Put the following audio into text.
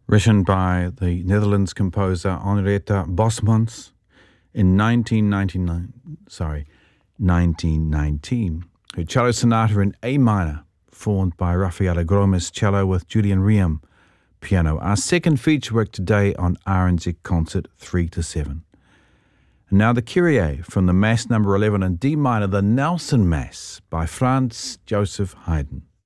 written by the Netherlands composer Henrietta Bosmans in 1919. Her cello sonata in A minor, formed by Rafaela Gromes cello with Julian Riem piano. Our second feature work today on RNZ Concert 3-7. And now the Kyrie from the Mass number 11 in D minor, the Nelson Mass by Franz Joseph Haydn.